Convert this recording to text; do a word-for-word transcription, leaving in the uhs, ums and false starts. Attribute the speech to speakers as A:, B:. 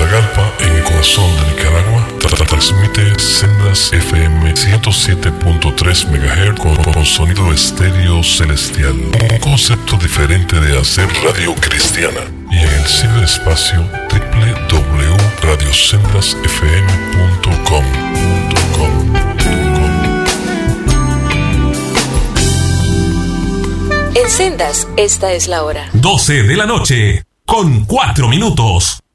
A: Matagalpa, en el corazón de Nicaragua, tra- transmite Sendas F M ciento siete punto tres megahertz con, con sonido estéreo celestial. Un concepto diferente de hacer radio cristiana. Y en el ciberespacio doble u doble u doble u punto radio sendas f m punto com.
B: En Sendas, esta es la hora.
C: doce de la noche, con cuatro minutos.